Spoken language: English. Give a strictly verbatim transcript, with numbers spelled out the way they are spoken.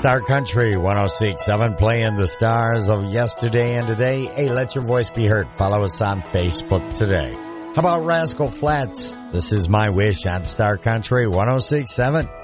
Star Country one oh six point seven, playing the stars of yesterday and today. Hey, let your voice be heard. Follow us on Facebook today. How about Rascal Flatts? This is My Wish on Star Country one oh six point seven.